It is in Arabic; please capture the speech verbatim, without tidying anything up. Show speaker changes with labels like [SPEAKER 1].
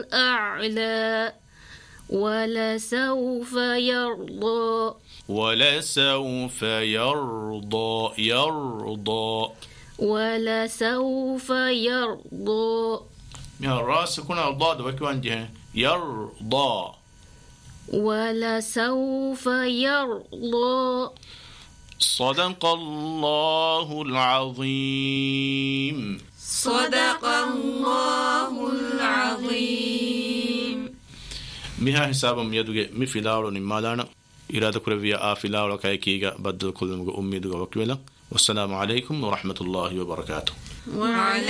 [SPEAKER 1] الأعلى ولسوف يرضى
[SPEAKER 2] ولسوف يرضى يرضى
[SPEAKER 1] ولسوف يرضى
[SPEAKER 2] من الراس يكون الضاد وكمان جهة يرضى
[SPEAKER 1] ولسوف يرضى.
[SPEAKER 2] صدق الله العظيم.
[SPEAKER 3] صدق الله العظيم.
[SPEAKER 2] مها حسابم يدوغ مفلاولو نمادانا إرادة كربية آفلاولو كايكيغا بدل كل مغو أميدوغ وكولا. والسلام عليكم ورحمة الله وبركاته.
[SPEAKER 3] وعليكم